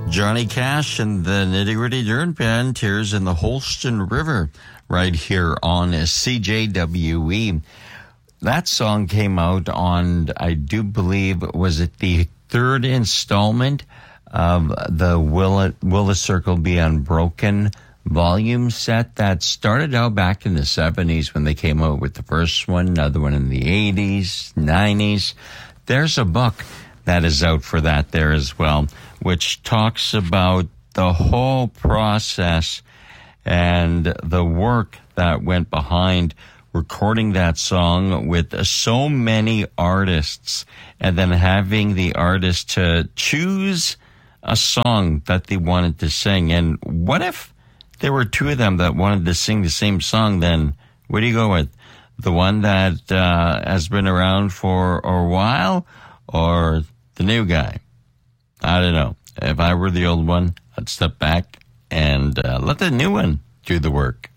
Johnny Cash and the Nitty Gritty Dirt Band, Tears in the Holston River, right here on CJWE. That song came out on, I do believe, was it the third installment of the Will the Circle Be Unbroken volume set that started out back in the 70s when they came out with the first one, another one in the 80s, 90s. There's a book that is out for that there as well, which talks about the whole process and the work that went behind recording that song with so many artists and then having the artist to choose a song that they wanted to sing. And what if there were two of them that wanted to sing the same song? Then what do you go with? The one that has been around for a while or the new guy? I don't know. If I were the old one, I'd step back and let the new one do the work.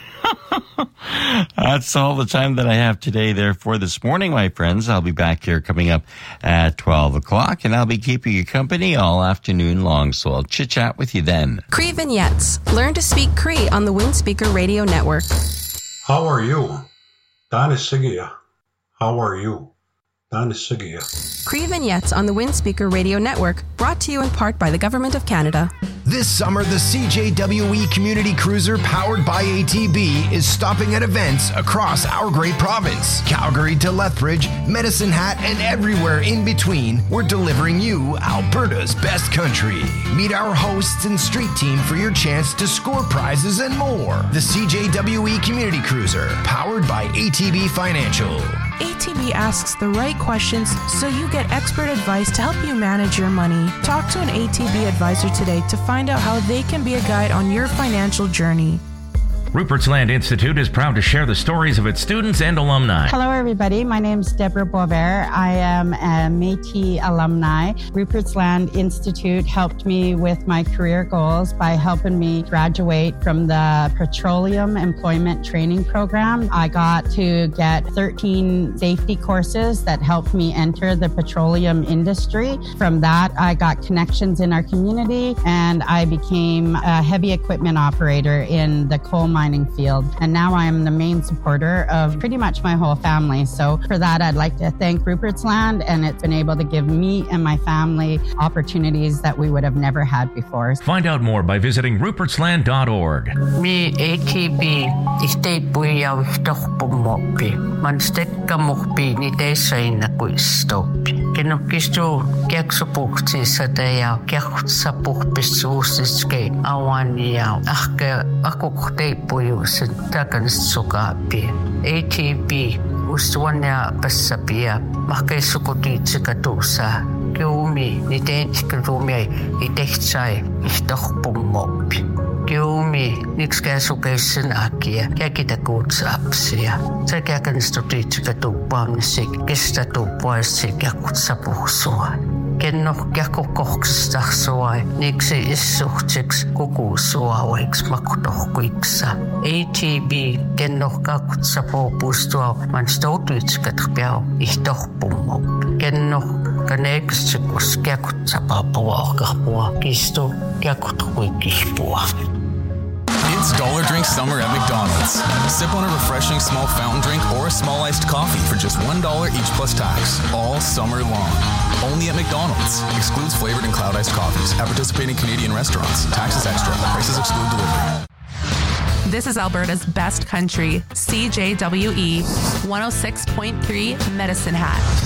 That's all the time that I have today there for this morning, my friends. I'll be back here coming up at 12 o'clock, and I'll be keeping you company all afternoon long, so I'll chit-chat with you then. Cree Vignettes. Learn to speak Cree on the Windspeaker Radio Network. How are you? Dani Sigia. How are you? Dani Sigia. Cree Vignettes on the Windspeaker Radio Network, brought to you in part by the Government of Canada. This summer, the CJWE Community Cruiser powered by ATB is stopping at events across our great province. Calgary to Lethbridge, Medicine Hat, and everywhere in between, we're delivering you Alberta's best country. Meet our hosts and street team for your chance to score prizes and more. The CJWE Community Cruiser, powered by ATB Financial. ATB asks the right questions so you get expert advice to help you manage your money. Talk to an ATB advisor today to find out how they can be a guide on your financial journey. Rupert's Land Institute is proud to share the stories of its students and alumni. Hello, everybody. My name is Deborah Boisvert. I am a Métis alumni. Rupert's Land Institute helped me with my career goals by helping me graduate from the Petroleum Employment Training Program. I got to get 13 safety courses that helped me enter the petroleum industry. From that, I got connections in our community, and I became a heavy equipment operator in the coal mining field. And now I am the main supporter of pretty much my whole family. So for that, I'd like to thank Rupert's Land, and it's been able to give me and my family opportunities that we would have never had before. Find out more by visiting rupertsland.org. Me ATB ihteipuia vihtorpumoppi. Man stekkamoppi ni teissaina kuistoppi. Kenokkistu kiaksupuhtissa ja kiakutsapuhpissuusiske awania ahke akukhteipujuusen takanissukaapi. ATB ustuania passapia mahkeissukutiitsikatuussa. Kiumi ni teitsikatuumia itehtsai ihtorpumoppi. Kiumi nikskäsukeissin akia kiakitakuutsaapsia. Sekä kanistutiitsikatuuppaamnisik kestätuuppaissik jakutsapuhsua. Kenno kiakkokohksistahsuai niksi issuhtiks kukuusuauiks makutohkuiksa. ATB kenno kakutsapuupustua man stoutuitsikatpiao ihtorpummo. Kenno kaneeksikus kiakutsapaapua ohkahpua kistu kiakutkuikihpua. It's Dollar Drink Summer at McDonald's. Sip on a refreshing small fountain drink or a small iced coffee for just $1 each plus tax, all summer long. Only at McDonald's. Excludes flavored and cloud iced coffees at participating Canadian restaurants. Taxes extra. Prices exclude delivery. This is Alberta's best country, CJWE 106.3 Medicine Hat.